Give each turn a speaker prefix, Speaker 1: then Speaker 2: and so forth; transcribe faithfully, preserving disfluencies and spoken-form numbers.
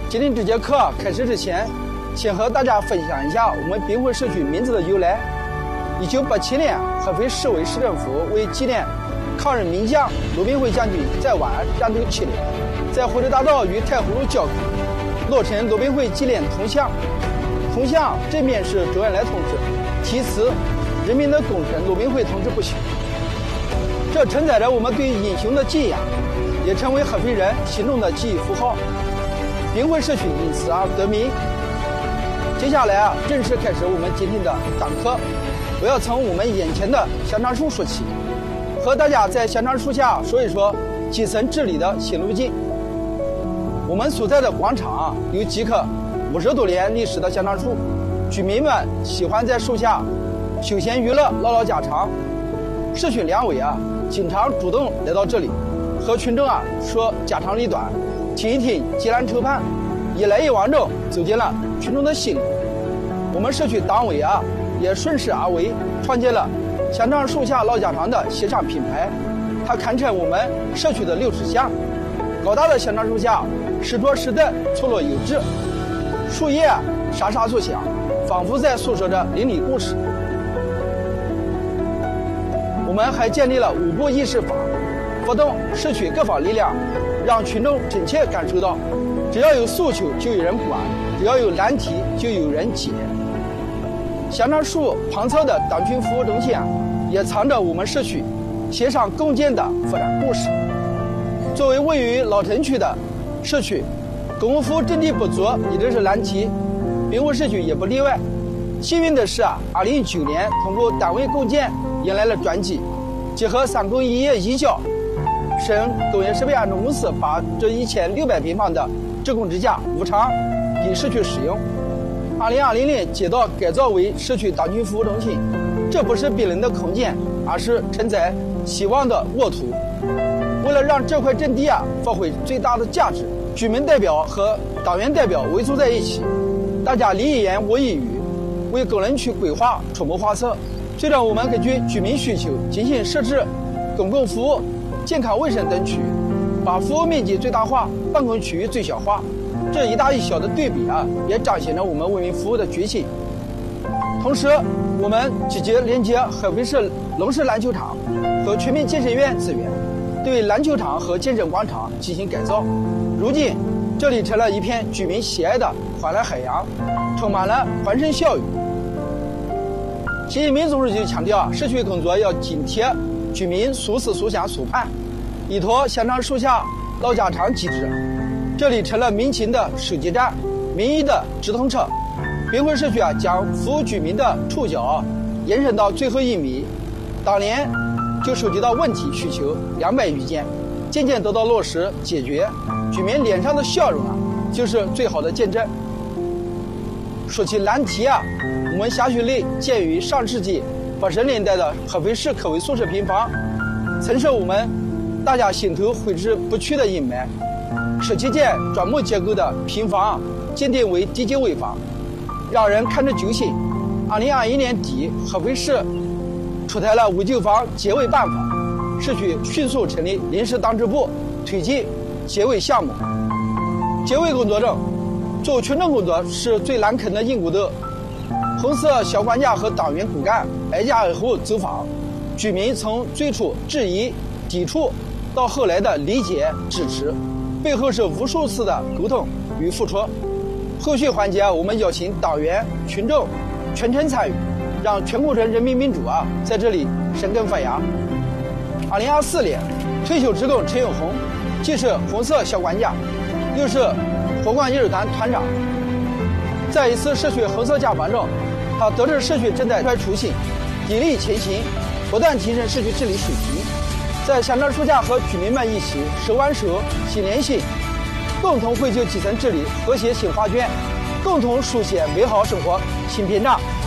Speaker 1: 今天这节课开始之前，先和大家分享一下我们滨惠社区名字的由来。一九八七年，合肥市委市政府为纪念抗日名将鲁滨惠将军在皖战斗七年，在火车大道与太湖路交口落成鲁滨惠纪念铜像。铜像正面是周恩来同志，题词“人民的功臣鲁滨惠同志不朽”。这承载着我们对英雄的敬仰，也成为合肥人心中的记忆符号。滨惠社区因此而得名。接下来啊，正式开始我们今天的讲课。我要从我们眼前的香樟树说起，和大家在香樟树下说一说基层治理的新路径。我们所在的广场啊，有几棵五十多年历史的香樟树，居民们喜欢在树下休闲娱乐、唠唠家常。社区两委啊，经常主动来到这里，和群众啊说家长里短，听一听急难愁盼，一来一往中走进了群众的心里。我们社区党委啊，也顺势而为，创建了香樟树下唠家常的协商品牌，它堪称我们社区的六尺巷。高大的香樟树下，石桌石凳错落有致，树叶沙沙作响，仿佛在诉说着邻里故事。我们还建立了五步议事法，发动社区各方力量，让群众真切感受到，只要有诉求就有人管，只要有难题就有人解。香樟树旁侧的党群服务中心啊，也藏着我们社区协商共建的发展故事。作为位于老城区的社区，公共服务阵地不足一直是难题，滨惠社区也不例外。幸运的是啊，二零一九年通过单位共建迎来了转机，结合三公一业一销，省工业设备安装公司把这一千六百平方的职工之家无偿给社区使用。二零二零年街道改造为社区党群服务中心，这不是冰冷的空间，而是承载希望的沃土。为了让这块阵地啊发挥最大的价值，居民代表和党员代表围坐在一起，大家你一言我一语，为工人区规划出谋划策。随着我们根据居民需求精心设置公共服务、健康卫生等区域，把服务面积最大化，办公区域最小化。这一大一小的对比啊，也彰显了我们为民服务的决心。同时，我们积极连接合肥市龙市篮球场和全民健身院资源，对篮球场和健身广场进行改造。如今，这里成了一片居民喜爱的欢乐海洋，充满了欢声笑语。习近平总书记强调，社区工作要紧贴居民所思所想所盼，依托香樟树下唠家常机制，这里成了民情的收集站，民意的直通车。滨惠社区啊，将服务居民的触角延伸到最后一米，当年就收集到问题需求两百余件，渐渐得到落实解决，居民脸上的笑容啊，就是最好的见证。说起难题啊，我们辖区内建于上世纪八十年代的合肥市科委宿舍平房，曾是我们大家心头挥之不去的阴霾。社区间砖木结构的平房鉴定为低级危房，让人看着揪心。二零二一年底，合肥市出台了危旧房结违办法，社区迅速成立临时党支部，推进结违项目。结违工作中，做群众工作是最难啃的硬骨头。红色小管家和党员骨干挨家挨户走访，居民从最初质疑、抵触，到后来的理解、支持，背后是无数次的沟通与付出。后续环节，我们邀请党员、群众全程参与，让全过程人民民主啊在这里生根发芽。二零二四年，退休职工陈永红，既是红色小管家，又是火光艺术团团长。在一次社区红色家访中，他得知社区正在出新，砥砺前行，不断提升社区治理水平。在香樟树下和居民们一起手挽手、心连心，共同绘就基层治理和谐新画卷，共同书写美好生活新篇章。